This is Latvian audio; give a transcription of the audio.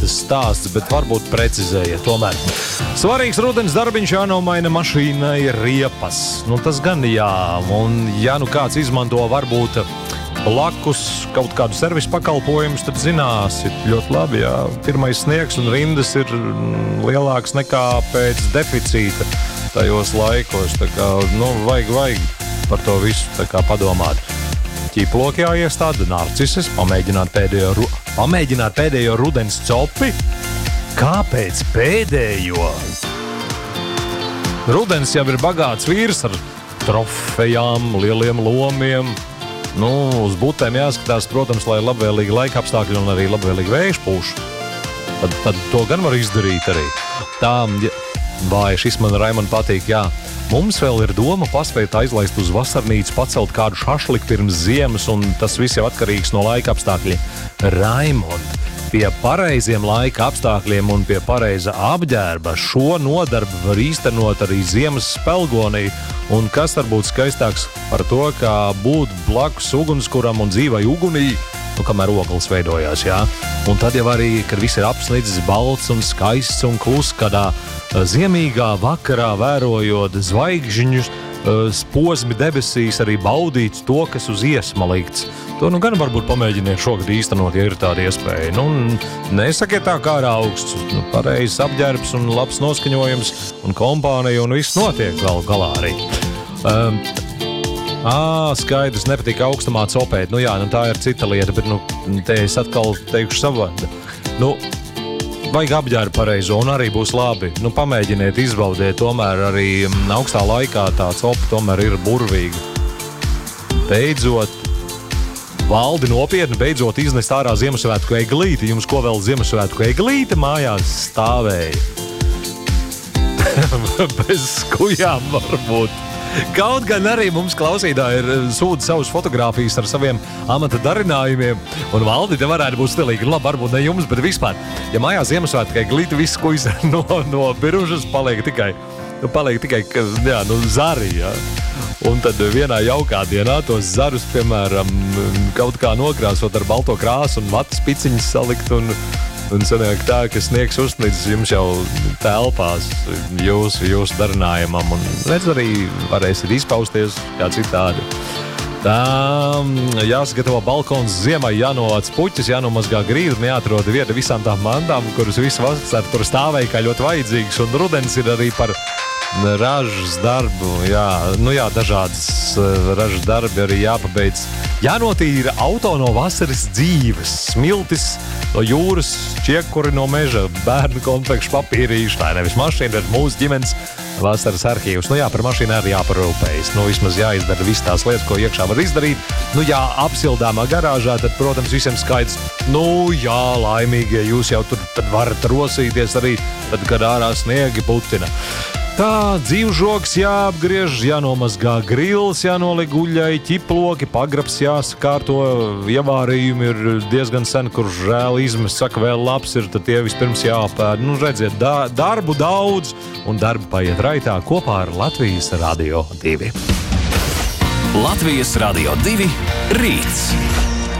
stāsts, bet varbūt precizējiet tomēr. Svarīgs rudens darbiņš jānomaina mašīnai riepas. Nu, tas gan jā, un ja nu kāds izmanto varbūt blakus kaut kādu servisu pakalpojumus, tad zināsit ļoti labi, jā, pirmais sniegs un rindas ir lielāks nekā pēc deficīta tajos laikos. Tā kā, nu, vajag par to visu tā kā padomāt. Ķiploki jāiestāda, narcises, pamēģināt pēdējo rudens copi. Kāpēc pēdējo? Rudens jau ir bagāts vīrs ar trofejām, lieliem lomiem. Nu, uz butēm jāskatās, protams, lai labvēlīgi laika apstākļi un arī labvēlīgi vējš pūš. Tad to gan var izdarīt arī. Tā, šis man Raimond patīk, jā. Mums vēl ir doma paspēt aizlaist uz vasarnīcu, pacelt kādu šašliku pirms ziemas, un tas viss jau atkarīgs no laika apstākļiem. Raimond, pie pareiziem laika apstākļiem un pie pareiza apģērba šo nodarbu var īstenot arī ziemas spelgonī. Un kas var būt skaistāks par to, kā būt blakus ugunskuram un dzīvai ugunī, nu, kamēr ogles veidojās, jā. Un tad jau arī, kad viss ir apsnidzis, balts un skaists un klus, kādā ziemīgā vakarā vērojot zvaigžņus, posmi debesīs, arī baudīt to, kas uz iesma likts. To nu gan varbūt pamēģiniet šogad īstenot, ja ir tāda iespēja. Nu, nesakiet tā kā ar augsts, nu, pareizs apģērbs un labs noskaņojums un kompānija un viss notiek vēl galā arī. Skaidrs, nepatīk augstumā copēt. Nu jā, nu tā ir cita lieta, bet nu, te es atkal teikšu savādi. Nu, vajag apģērbu pareizo un arī būs labi. Nu, pamēģiniet, izbaudiet, tomēr arī augstā laikā tā copa tomēr ir burvīga. Beidzot, Valdi nopietni beidzot iznest ārā Ziemassvētku eglīti. Jums ko vēl Ziemassvētku eglīte mājās stāvēja? Bez skujām varbūt. Kaut gan arī mums klausītāji ir sūta savas fotogrāfijas ar saviem amata darinājumiem, un Valdi, te varētu būt stilīgi. Labi, varbūt ne jums, bet vispār. Ja mājās Ziemassvētku eglīte viss, ko izdara no biružas, paliek tikai jā, zari, jā. Un tad vienā jaukā dienā tos zarus, piemēram, kaut kā nokrāsot ar balto krāsu un matas piciņas salikt, un sanāk tā, ka sniegs uzsnidzis jums jau telpās jūsu darinājumam, un redz arī varēsiet izpausties kā citādi. Tā, jāsagatavo balkons ziemai, jānovāc puķis, jānomazgā grīdu un jāatrod vieta visām tām mantām, kuras visu vasarā tur stāvēja kā ļoti vajadzīgas, un rudens ir arī par ražas darbu, jā, nu jā, dažādas ražas darbi arī jāpabeidz. Jānotīra auto no vasaras dzīves, smiltis no jūras, čiekuri no meža, bērnu konfekšu papīrīši, tā nevis mašīna, bet mūsu ģimenes vasaras arhīvs. Nu jā, par mašīnu arī jāparūpējas. Nu, vismaz jāizdara visas tās lietas, ko iekšā var izdarīt. Nu jā, apsildāmā garāžā, tad, protams, visiem skaidrs. Nu jā, laimīgie, jūs jau tur tad varat rosīties arī, tad, kad ārā sniegi putina. Tā, dzīvžoks jāapgriež, jānomazgā grils, jānoliek guļai, ķiploki, pagrabs jāsakārto, ievārījumi ir diezgan sen, kur žēl izmest, saka, vēl labs ir, tad tie vispirms jāpēd. Nu, redziet, darbu daudz, un darbu paiet raitā kopā ar Latvijas Radio 2. Latvijas Radio 2 rīts.